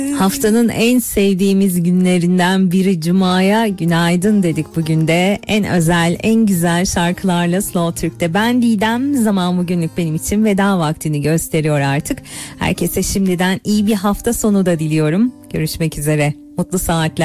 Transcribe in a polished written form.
Haftanın en sevdiğimiz günlerinden biri Cuma'ya günaydın dedik bugün de. En özel, en güzel şarkılarla Slow Türk'te. Ben Didem, zaman bugünlük benim için veda vaktini gösteriyor artık. Herkese şimdiden iyi bir hafta sonu da diliyorum. Görüşmek üzere. Mutlu saatler.